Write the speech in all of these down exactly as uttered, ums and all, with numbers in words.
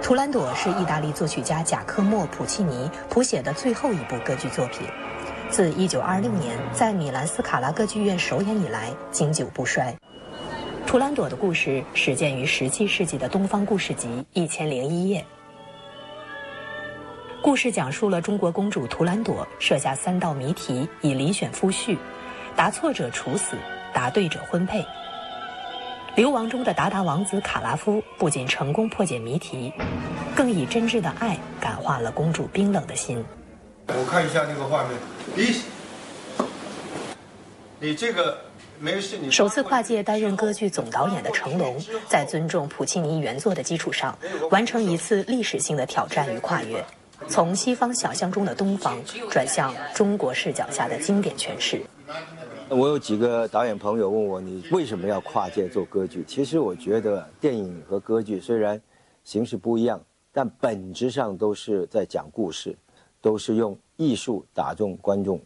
图兰朵是意大利作曲家贾科莫·普契尼谱写的最后一部歌剧作品，自一九二六年在米兰斯卡拉歌剧院首演以来，经久不衰。图兰朵的故事始建于十七世纪的东方故事集《一千零一夜》。故事讲述了中国公主图兰朵设下三道谜题，以遴选夫婿，答错者处死，答对者婚配。流亡中的鞑靼王子卡拉夫不仅成功破解谜题，更以真挚的爱感化了公主冰冷的心。 我看一下那个画面，你，你这个没事。你首次跨界担任歌剧总导演的成龙，在尊重普契尼原作的基础上，完成一次历史性的挑战与跨越，从西方想象中的东方转向中国视角下的经典诠释。 我有几个导演朋友问我，你为什么要跨界做歌剧？其实我觉得电影和歌剧虽然形式不一样，但本质上都是在讲故事，都是用艺术打动观众。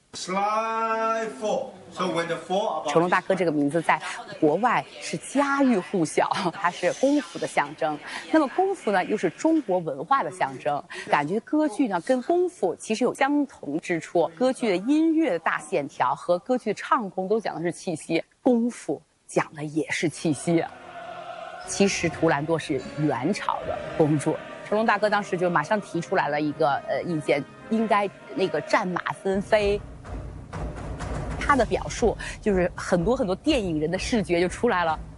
成龙大哥这个名字在国外是家喻户晓，它是功夫的象征。那么功夫呢，又是中国文化的象征。感觉歌剧呢跟功夫其实有相同之处。歌剧的音乐的大线条和歌剧唱功都讲的是气息，功夫讲的也是气息。其实图兰朵是元朝的公主。成龙大哥当时就马上提出来了一个呃意见，应该那个战马纷飞。他的表述就是很多很多电影人的视觉就出来了。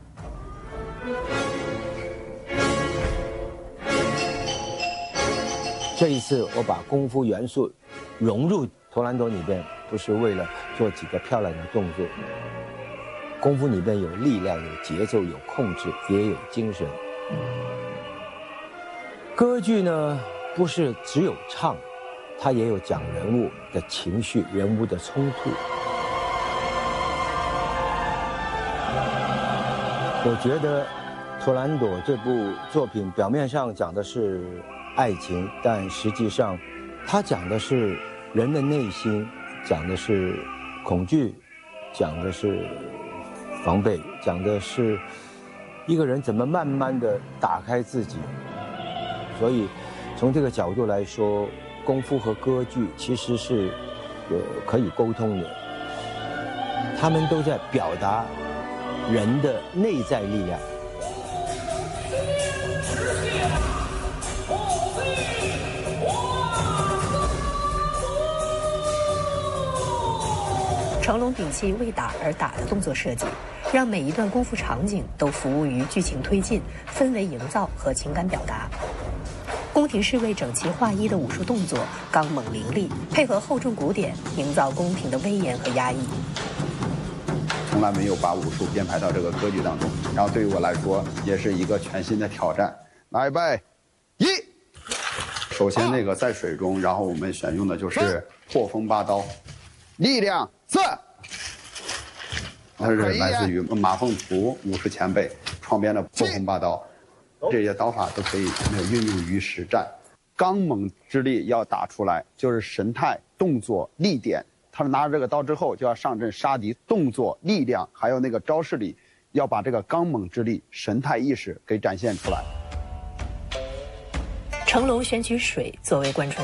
这一次我把功夫元素融入图兰朵里边，不是为了做几个漂亮的动作。功夫里边有力量，有节奏，有控制，也有精神。歌剧呢，不是只有唱，它也有讲人物的情绪、人物的冲突。我觉得《图兰朵》这部作品表面上讲的是爱情，但实际上它讲的是人的内心，讲的是恐惧，讲的是防备，讲的是一个人怎么慢慢的打开自己。所以从这个角度来说，功夫和歌剧其实是呃可以沟通的，他们都在表达人的内在力量。 成龙摒弃为打而打的动作设计，让每一段功夫场景都服务于剧情推进、氛围营造和情感表达。宫廷侍卫整齐划一的武术动作刚猛凌厉，配合厚重鼓点，营造宫廷的威严和压抑。 从来没有把武术编排到这个歌剧当中，然后对于我来说也是一个全新的挑战。来预备，一。首先那个在水中，然后我们选用的就是破风八刀，力量四。它是来自于马凤图武术前辈创编的破风八刀，这些刀法都可以运用于实战。刚猛之力要打出来，就是神态、动作、力点。他们拿着这个刀之后，就要上阵杀敌，动作、力量，还有那个招式里，要把这个刚猛之力、神态意识给展现出来。 成龙选取水作为贯穿